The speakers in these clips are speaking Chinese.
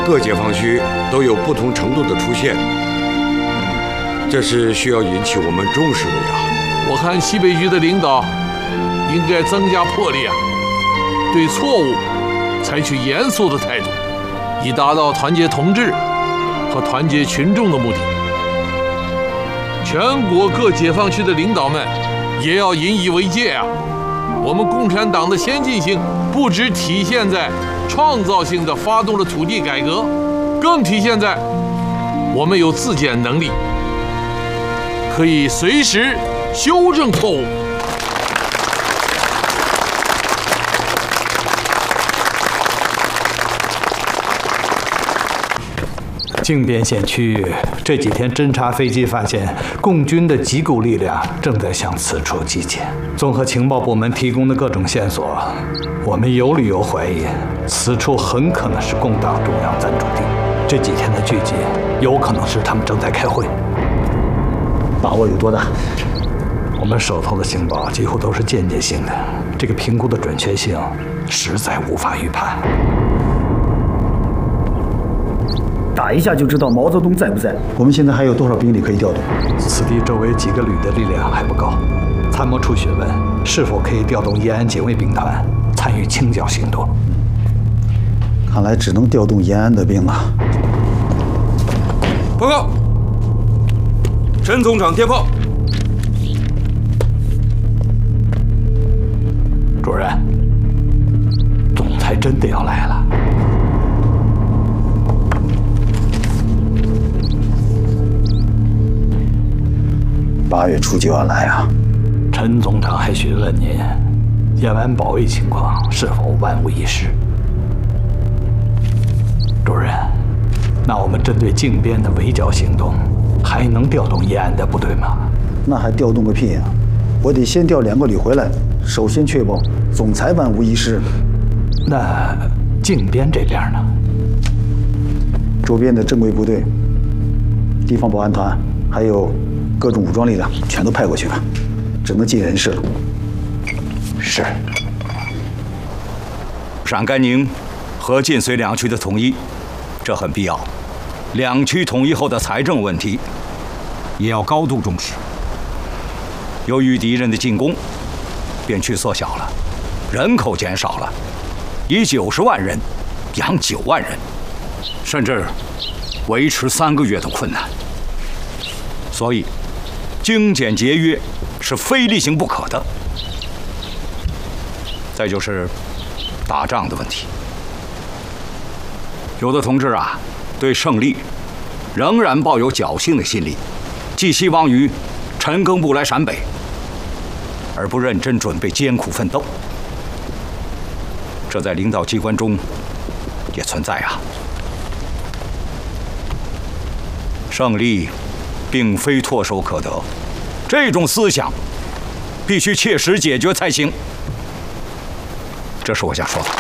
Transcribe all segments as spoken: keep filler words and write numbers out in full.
各解放区都有不同程度的出现，这是需要引起我们重视的呀。 我看西北局的领导应该增加魄力啊，对错误采取严肃的态度，以达到团结同志和团结群众的目的。全国各解放区的领导们也要引以为戒啊！我们共产党的先进性不只体现在创造性的发动了土地改革，更体现在我们有自检能力，可以随时修正错误。 靖边县区域这几天侦察飞机发现，共军的几股力量正在向此处集结。综合情报部门提供的各种线索，我们有理由怀疑，此处很可能是共党中央暂驻地。这几天的聚集，有可能是他们正在开会。 把握有多大？ 我们手头的情报几乎都是间接性的，这个评估的准确性实在无法预判。 打一下就知道毛泽东在不在。我们现在还有多少兵力可以调动？ 此地周围几个旅的力量还不够，参谋处询问是否可以调动延安警卫兵团参与清剿行动。 看来只能调动延安的兵了。 报告，陈总长电报。 主任，总裁真的要来了。 八月初就要来啊！ 陈总长还询问您，延安保卫情况是否万无一失？主任，那我们针对靖边的围剿行动，还能调动延安的部队吗？ 那还调动个屁啊！我得先调两个旅回来，首先确保总裁万无一失。 那靖边这边呢？ 周边的正规部队、地方保安团，还有各种武装力量，全都派过去吧，只能尽人事了。 是。 陕甘宁和晋绥两区的统一，这很必要。两区统一后的财政问题，也要高度重视。由于敌人的进攻，边区缩小了，人口减少了，以九十万人养九万人，甚至维持三个月都困难。所以，精简节约是非例行不可的。再就是打仗的问题，有的同志啊，对胜利仍然抱有侥幸的心理，寄希望于陈赓部来陕北，而不认真准备艰苦奋斗。这在领导机关中也存在啊。胜利并非唾手可得，这种思想必须切实解决才行。这是我想说的。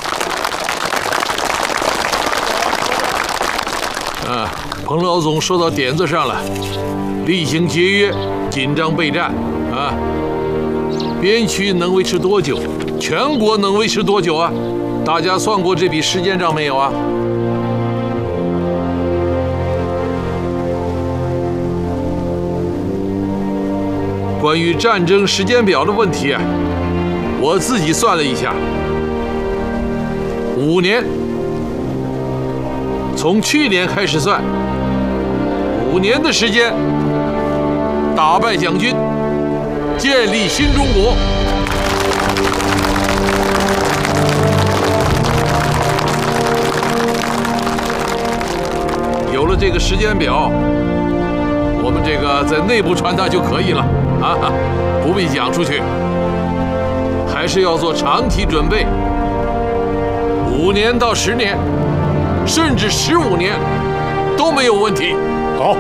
啊，彭老总说到点子上了，厉行节约，紧张备战啊。边区能维持多久？全国能维持多久啊？大家算过这笔时间账没有啊？关于战争时间表的问题，我自己算了一下，五年，从去年开始算，五年的时间，打败蒋军，建立新中国。有了这个时间表，我们这个在内部传达就可以了。啊，不必讲出去，还是要做长期准备，五年到十年，甚至十五年都没有问题。 好，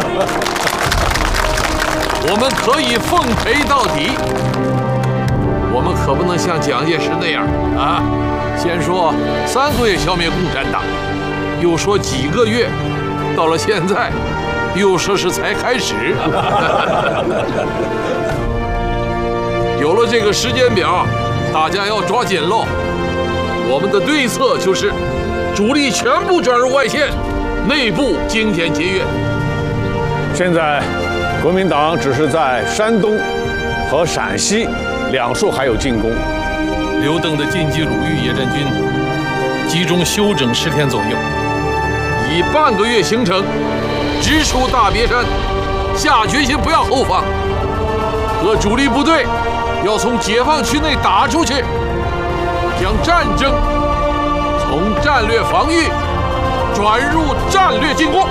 我们可以奉陪到底。我们可不能像蒋介石那样啊，先说三个月消灭共产党，又说几个月，到了现在。又说是才开始，有了这个时间表，大家要抓紧喽。我们的对策就是主力全部转入外线，内部精简节约。 现在，国民党只是在山东和陕西两处还有进攻。 刘邓的晋冀鲁豫野战军集中休整十天左右，以半个月行程直出大别山，下决心不要后方，各主力部队要从解放区内打出去，将战争从战略防御转入战略进攻。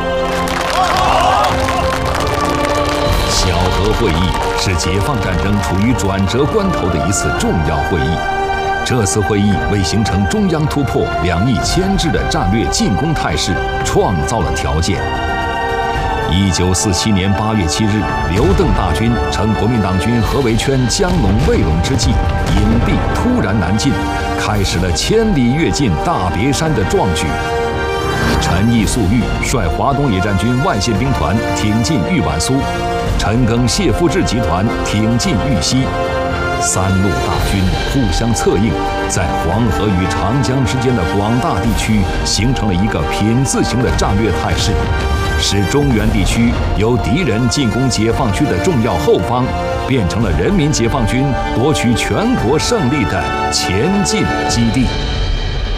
小河会议是解放战争处于转折关头的一次重要会议。这次会议为形成中央突破两翼牵制的战略进攻态势创造了条件。一九四七年八月七日，刘邓大军乘国民党军合围圈将拢未拢之际，隐蔽突然南进，开始了千里跃进大别山的壮举。陈毅、粟裕率华东野战军外线兵团挺进豫皖苏，陈赓、谢富治集团挺进豫西，三路大军互相策应，在黄河与长江之间的广大地区形成了一个品字形的战略态势，使中原地区由敌人进攻解放区的重要后方，变成了人民解放军夺取全国胜利的前进基地。